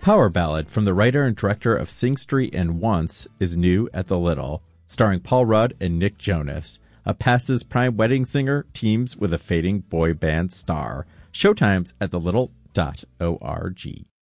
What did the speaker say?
power ballad from the writer and director of Sing Street and Once is new at the Little, starring Paul Rudd and Nick Jonas. A past his prime wedding singer teams with a fading boy band star. Showtimes at thelittle.org.